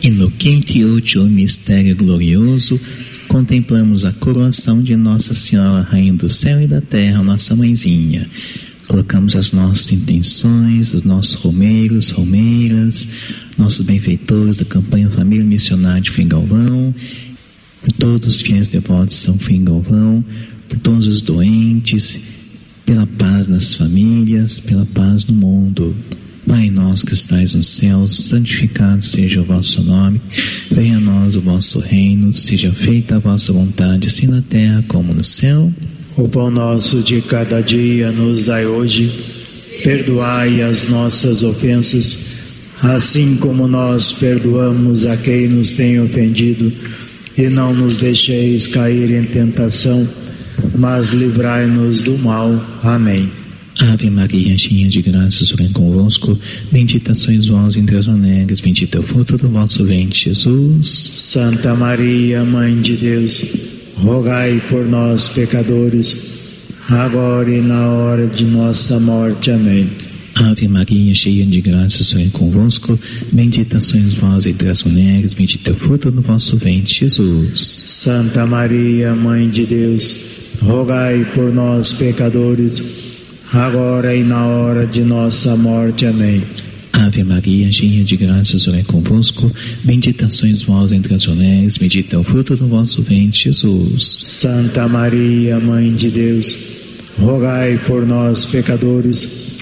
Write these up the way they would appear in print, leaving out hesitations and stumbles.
E no quinto e último mistério glorioso, contemplamos a coroação de Nossa Senhora, Rainha do Céu e da Terra, nossa Mãezinha. Colocamos as nossas intenções, os nossos romeiros, romeiras, nossos benfeitores da campanha Família Missionária de Frei Galvão, por todos os fiéis devotos de São Frei Galvão, por todos os doentes, pela paz nas famílias, pela paz no mundo. Pai nosso que estais nos céus, santificado seja o vosso nome, venha a nós o vosso reino, seja feita a vossa vontade, assim na terra como no céu. O pão nosso de cada dia nos dai hoje, perdoai as nossas ofensas, assim como nós perdoamos a quem nos tem ofendido, e não nos deixeis cair em tentação, mas livrai-nos do mal. Amém. Ave Maria, cheia de graça, o Senhor é convosco, bendita sois vós entre as mulheres, bendito é o fruto do vosso ventre, Jesus. Santa Maria, Mãe de Deus, rogai por nós, pecadores, agora e na hora de nossa morte. Amém. Ave Maria, cheia de graça, o Senhor é convosco, bendita sois vós entre as mulheres, bendito é o fruto do vosso ventre, Jesus. Santa Maria, Mãe de Deus, rogai por nós, pecadores, agora e na hora de nossa morte. Amém. Ave Maria, cheia de graça, o Senhor é convosco, bendita sois vós entre as mulheres, bendito é o fruto do vosso ventre, Jesus. Santa Maria, Mãe de Deus, rogai por nós, pecadores,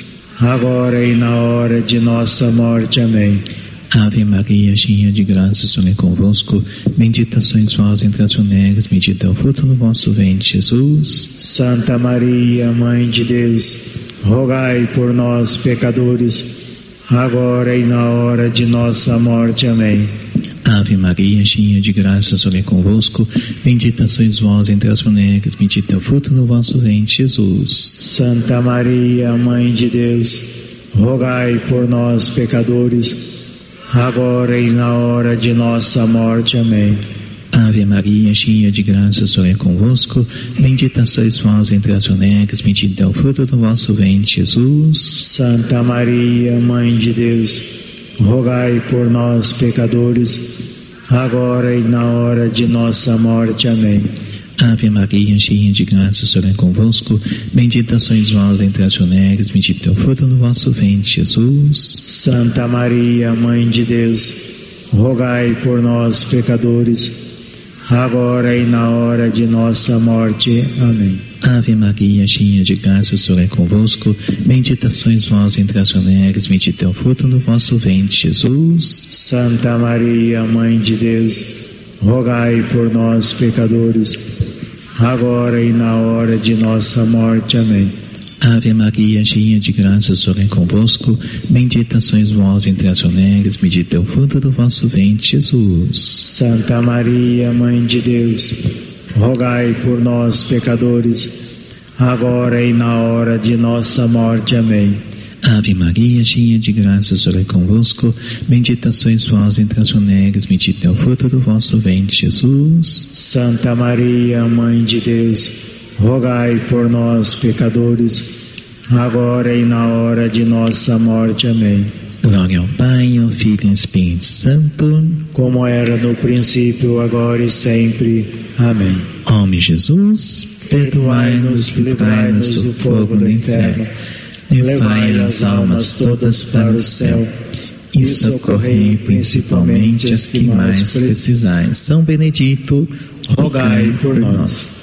agora e na hora de nossa morte. Amém. Ave Maria, cheia de graça, o Senhor é convosco, bendita sois vós entre as mulheres, bendito é o fruto do vosso ventre, Jesus. Santa Maria, Mãe de Deus, rogai por nós, pecadores, agora e na hora de nossa morte. Amém. Ave Maria, cheia de graça, o Senhor é convosco, bendita sois vós entre as mulheres, bendito é o fruto do vosso ventre, Jesus. Santa Maria, Mãe de Deus, rogai por nós, pecadores, agora e na hora de nossa morte. Amém. Ave Maria, cheia de graça, o Senhor é convosco, bendita sois vós entre as mulheres, bendito é o fruto do vosso ventre, Jesus. Santa Maria, Mãe de Deus, rogai por nós, pecadores, agora e na hora de nossa morte. Amém. Ave Maria, cheia de graça, o Senhor é convosco, bendita sois vós entre as mulheres, bendito é o fruto do vosso ventre, Jesus. Santa Maria, Mãe de Deus, rogai por nós, pecadores, agora e na hora de nossa morte. Amém. Ave Maria, cheia de graça, o Senhor é convosco, bendita sois vós entre as mulheres, bendito é o fruto do vosso ventre, Jesus. Santa Maria, Mãe de Deus, rogai por nós, pecadores, agora e na hora de nossa morte. Amém. Ave Maria, cheia de graça, o Senhor é convosco, bendita sois vós entre as mulheres, bendito é o fruto do vosso ventre, Jesus. Santa Maria, Mãe de Deus, rogai por nós, pecadores, agora e na hora de nossa morte. Amém. Ave Maria, cheia de graça, o Senhor é convosco, bendita sois vós entre as mulheres, bendito é o fruto do vosso ventre, Jesus. Santa Maria, Mãe de Deus, rogai por nós, pecadores, agora e na hora de nossa morte. Amém. Glória ao Pai, ao Filho e ao Espírito Santo, como era no princípio, agora e sempre. Amém. Ó meu Jesus, perdoai-nos, livrai-nos do fogo do inferno, levai as almas todas para o céu e socorrei principalmente as que mais precisais. São Benedito, rogai por nós.